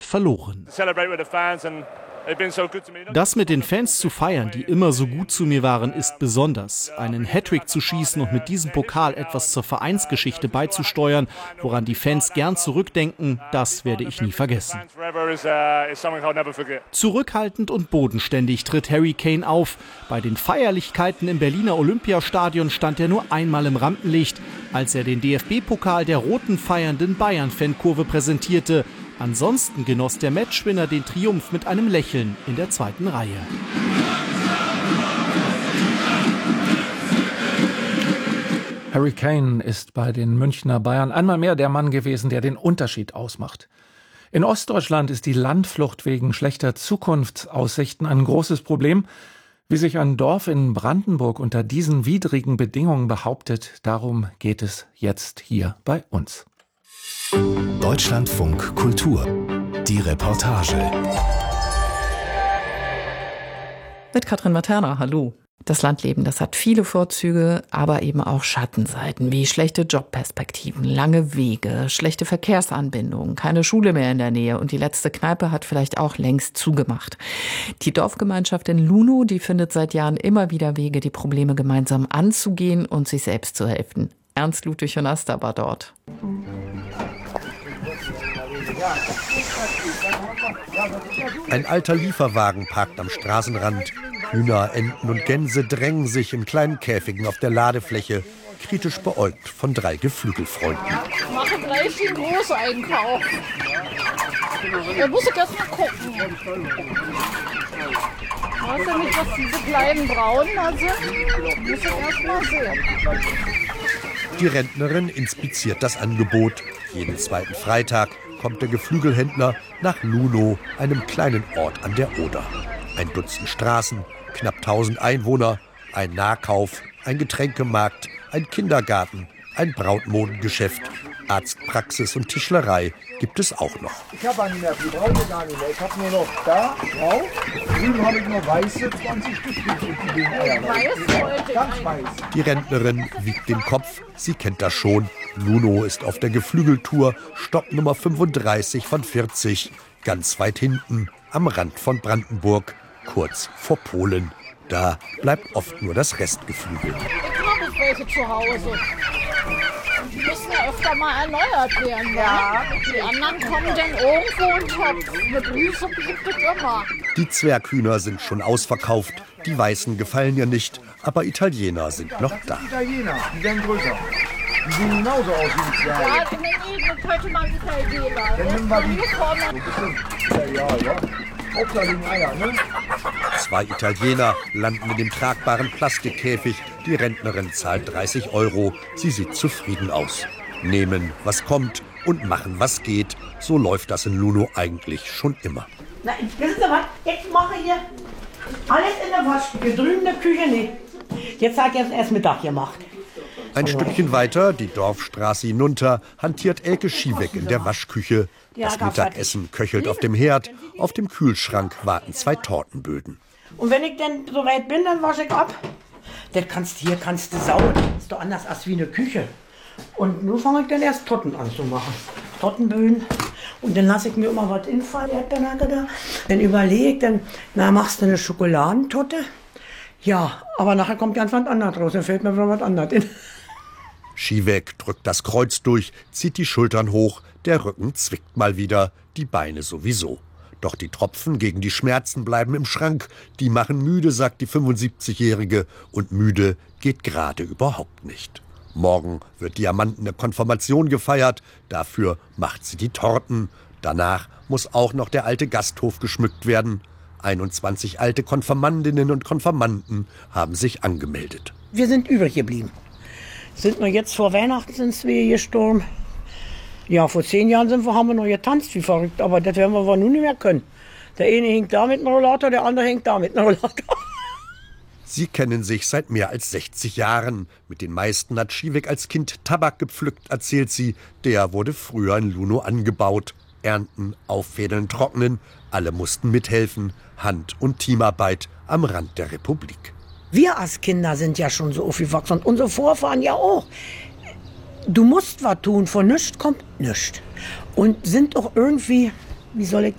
verloren. Das mit den Fans zu feiern, die immer so gut zu mir waren, ist besonders. Einen Hattrick zu schießen und mit diesem Pokal etwas zur Vereinsgeschichte beizusteuern, woran die Fans gern zurückdenken, das werde ich nie vergessen. Zurückhaltend und bodenständig tritt Harry Kane auf. Bei den Feierlichkeiten im Berliner Olympiastadion stand er nur einmal im Rampenlicht, als er den DFB-Pokal der roten feiernden Bayern-Fankurve präsentierte. Ansonsten genoss der Matchwinner den Triumph mit einem Lächeln in der zweiten Reihe. Harry Kane ist bei den Münchner Bayern einmal mehr der Mann gewesen, der den Unterschied ausmacht. In Ostdeutschland ist die Landflucht wegen schlechter Zukunftsaussichten ein großes Problem. Wie sich ein Dorf in Brandenburg unter diesen widrigen Bedingungen behauptet, darum geht es jetzt hier bei uns. Deutschlandfunk Kultur. Die Reportage. Mit Katrin Materna, hallo. Das Landleben, das hat viele Vorzüge, aber eben auch Schattenseiten, wie schlechte Jobperspektiven, lange Wege, schlechte Verkehrsanbindungen, keine Schule mehr in der Nähe und die letzte Kneipe hat vielleicht auch längst zugemacht. Die Dorfgemeinschaft in Lunow, die findet seit Jahren immer wieder Wege, die Probleme gemeinsam anzugehen und sich selbst zu helfen. Ernst Ludwig Jonasta war dort. Ein alter Lieferwagen parkt am Straßenrand. Hühner, Enten und Gänse drängen sich in kleinen Käfigen auf der Ladefläche, kritisch beäugt von 3 Geflügelfreunden. Ich mache gleich den Großeinkauf. Da muss ich erst mal gucken. Weißt du nicht, was diese kleinen Braunen da sind? Muss ich erst mal sehen. Die Rentnerin inspiziert das Angebot. Jeden zweiten Freitag kommt der Geflügelhändler nach Lunow, einem kleinen Ort an der Oder. Ein Dutzend Straßen, knapp 1000 Einwohner, ein Nahkauf, ein Getränkemarkt, ein Kindergarten, ein Brautmodengeschäft, Arztpraxis und Tischlerei gibt es auch noch. Ich habe nicht mehr viel, brauche ich gar nicht mehr. Ich habe nur noch da, grau, drüben habe ich noch weiße, 20 Stück. Ganz weiß. Die Rentnerin wiegt den Kopf, sie kennt das schon. Lunow ist auf der Geflügeltour, Stopp Nummer 35 von 40, ganz weit hinten, am Rand von Brandenburg, kurz vor Polen. Da bleibt oft nur das Restgeflügel. Ich habe welche zu Hause. Die müssen ja öfter mal erneuert werden. Ja. Die anderen kommen dann irgendwo und haben eine Grüße gibt es immer. Die Zwerghühner sind schon ausverkauft, die Weißen gefallen ihr nicht, aber Italiener sind noch da. Die Italiener, die werden größer. Die sehen genauso aus wie die Zwerge. Ja, in der Gegend könnte man Italiener. Dann nehmen wir die. Ja. Hauptsache liegen Eier, ne? 2 Italiener landen in dem tragbaren Plastikkäfig. Die Rentnerin zahlt 30 €. Sie sieht zufrieden aus. Nehmen, was kommt und machen, was geht. So läuft das in Lunow eigentlich schon immer. Na, wissen Sie was? Jetzt mache ich hier alles in der Waschküche, drüben in der Küche nicht. Jetzt hat ich erst Mittag gemacht. Ein Stückchen weiter, die Dorfstraße hinunter, hantiert Elke Schiebeck in der Waschküche. Das Mittagessen köchelt auf dem Herd. Auf dem Kühlschrank warten 2 Tortenböden. Und wenn ich dann so weit bin, dann wasche ich ab. Das kannst du saugen. Das ist doch anders als wie eine Küche. Und nun fange ich dann erst Torten an zu machen. Tortenböden. Und dann lasse ich mir immer was infallen, Erdbeernacke da. Dann überlege ich, dann machst du eine Schokoladentorte. Ja, aber nachher kommt ganz was anderes raus. Dann fällt mir wieder was anderes in. Schiebeck drückt das Kreuz durch, zieht die Schultern hoch, der Rücken zwickt mal wieder, die Beine sowieso. Doch die Tropfen gegen die Schmerzen bleiben im Schrank. Die machen müde, sagt die 75-Jährige. Und müde geht gerade überhaupt nicht. Morgen wird diamantene Konfirmation gefeiert. Dafür macht sie die Torten. Danach muss auch noch der alte Gasthof geschmückt werden. 21 alte Konfirmandinnen und Konfirmanden haben sich angemeldet. Wir sind übrig geblieben. Sind wir jetzt vor Weihnachten sind wir gestorben. Ja, vor 10 Jahren haben wir noch getanzt wie verrückt, aber das werden wir wohl nun nicht mehr können. Der eine hängt da mit einem Rollator, der andere hängt da mit einem Rollator. Sie kennen sich seit mehr als 60 Jahren. Mit den meisten hat Schiebeck als Kind Tabak gepflückt, erzählt sie. Der wurde früher in Lunow angebaut. Ernten, auffädeln, trocknen. Alle mussten mithelfen. Hand- und Teamarbeit am Rand der Republik. Wir als Kinder sind ja schon so aufgewachsen und unsere Vorfahren ja auch. Du musst was tun, von nichts kommt nichts. Und sind auch irgendwie, wie soll ich